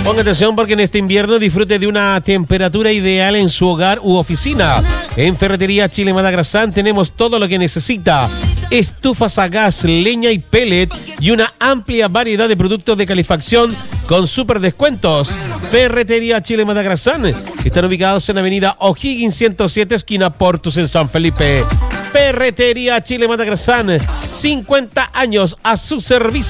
Ponga atención porque en este invierno disfrute de una temperatura ideal en su hogar u oficina. En Ferretería Chile Madagrasán tenemos todo lo que necesita. Estufas a gas, leña y pellet y una amplia variedad de productos de calefacción con super descuentos. Ferretería Chile Madagrasán. Están ubicados en Avenida O'Higgins 107, esquina Portus en San Felipe. Ferretería Chile Madagrasán, 50 años a su servicio.